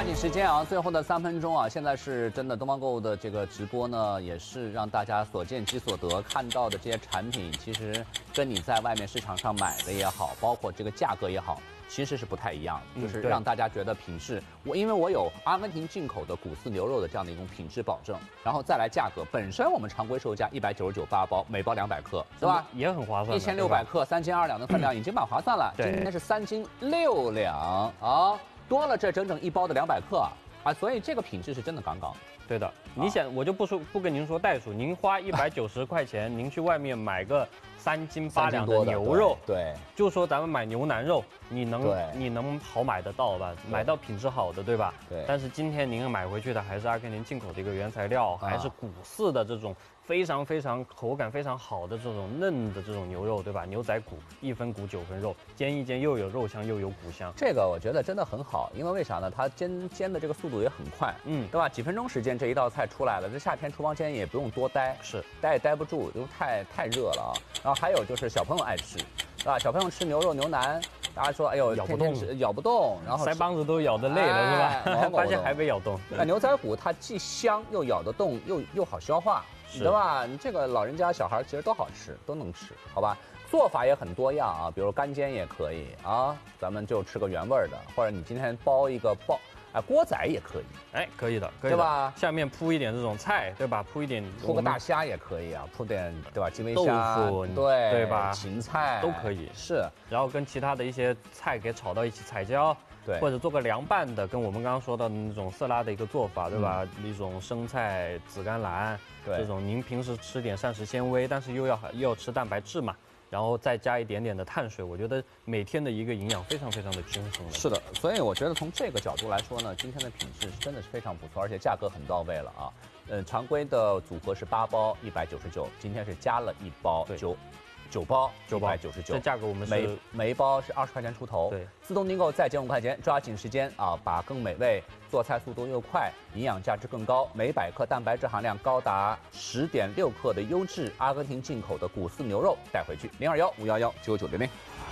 抓紧时间啊，最后的3分钟啊，现在是真的东方购物的这个直播呢，也是让大家所见即所得，看到的这些产品，其实跟你在外面市场上买的也好，包括这个价格也好，其实是不太一样的，就是让大家觉得品质。因为我有阿根廷进口的谷饲牛肉的这样的一种品质保证，然后再来价格，本身我们常规售价1998包，每包200克，是吧？ 也很划算 ，1600克，3斤2两的分量已经蛮划算了。今天是3斤6两啊。多了这整整1包的200克啊，所以这个品质是真的杠杠的。 对的，你想我就不跟您说代数，您花190块钱，您去外面买个3斤8两的牛肉， 对， 就说咱们买牛腩肉，你能好买得到吧？买到品质好的，对吧？ 对。 但是今天您买回去的还是阿根廷进口的一个原材料，还是谷饲的这种非常口感非常好的这种嫩的这种牛肉，对吧？牛仔骨1分骨9分肉，煎一煎又有肉香又有骨香。 这个我觉得真的很好，因为为啥呢？它煎的这个速度也很快，对吧？几分钟时间这一道菜出来了，这夏天厨房间也不用多待， 是待也待不住，就太热了啊。然后还有就是小朋友爱吃，对吧？小朋友吃牛肉牛腩。大家说，哎呦， 咬不动，然后腮帮子都咬得累了，是吧？发现还没咬动。 那牛仔骨它既香又咬得动，又好消化，对吧？你这个老人家小孩其实都好吃，都能吃，好吧？做法也很多样啊，比如干煎也可以啊，咱们就吃个原味的，或者你今天包一个锅仔也可以， 哎，可以的， 对吧？ 下面铺一点这种菜，对吧？铺个大虾也可以啊，铺点对吧？金威虾、 豆腐， 对吧？ 芹菜都可以， 是。 然后跟其他的一些菜给炒到一起，彩椒， 对， 或者做个凉拌的，跟我们刚刚说到的那种色拉的一个做法，对吧？一种生菜、紫甘蓝，这种您平时吃点膳食纤维，但是又要吃蛋白质嘛。然后再加一点点的碳水，我觉得每天的一个营养非常的均衡。 是的，所以我觉得从这个角度来说呢，今天的品质真的是非常不错，而且价格很到位了啊。常规的组合是8包199，今天是加了1包9包199， 这价格我们是每一包是20块钱出头， 对， 自动订购再减5块钱，抓紧时间啊，把更美味、做菜速度又快、营养价值更高、每100克蛋白质含量高达10.6克的优质阿根廷进口的谷饲牛肉带回去，021-511-9960。